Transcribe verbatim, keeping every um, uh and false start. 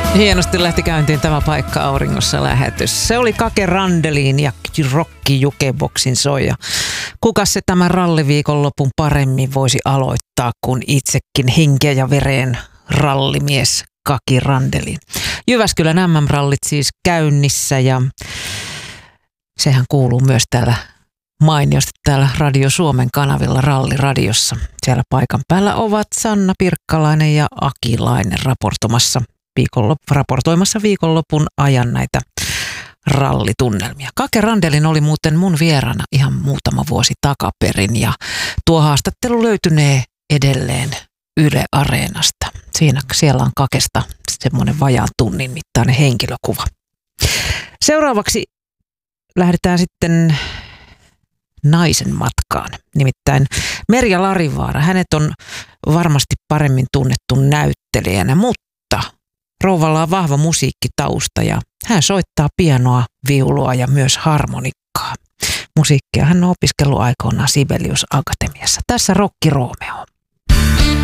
Hienosti lähti käyntiin tämä Paikka auringossa lähetys. Se oli Kake Randelin ja Rokki Jukeboksin soja. Kuka se tämän ralliviikonlopun paremmin voisi aloittaa kuin itsekin henkeä ja vereen rallimies Kaki Randelin. Jyväskylän M M-rallit siis käynnissä ja sehän kuuluu myös täällä mainiosti täällä Radio Suomen kanavilla Ralliradiossa. Siellä paikan päällä ovat Sanna Pirkkalainen ja Akilainen raportoimassa, viikonlop- raportoimassa viikonlopun ajan näitä rallitunnelmia. Kake Randelin oli muuten mun vieraana ihan muutama vuosi takaperin ja tuo haastattelu löytynee edelleen Yle Areenasta. Siinä, siellä on Kakesta semmoinen vajaan tunnin mittainen henkilökuva. Seuraavaksi lähdetään sitten naisen matkaan. Nimittäin Merja Larivaara. Hänet on varmasti paremmin tunnettu näyttelijänä, mutta rouvalla on vahva musiikkitausta ja hän soittaa pianoa, viulua ja myös harmonikkaa. Musiikkia hän on opiskellut aikoinaan Sibelius Akatemiassa. Tässä Rokki Romeo.